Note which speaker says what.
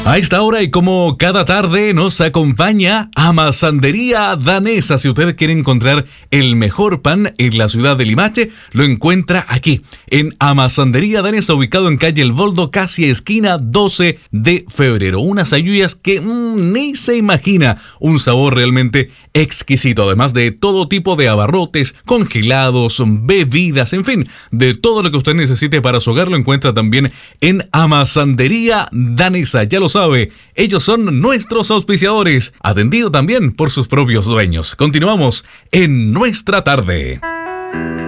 Speaker 1: A esta hora y como cada tarde nos acompaña Amasandería Danesa. Si usted quiere encontrar el mejor pan en la ciudad de Limache, lo encuentra aquí, en Amasandería Danesa, ubicado en calle El Boldo, casi esquina 12 de febrero. Unas ayuyas que ni se imagina, un sabor realmente exquisito, además de todo tipo de abarrotes, congelados, bebidas, en fin, de todo lo que usted necesite para su hogar lo encuentra también en Amasandería Danesa. Ya lo sabe, ellos son nuestros auspiciadores, atendido también por sus propios dueños. Continuamos en nuestra tarde.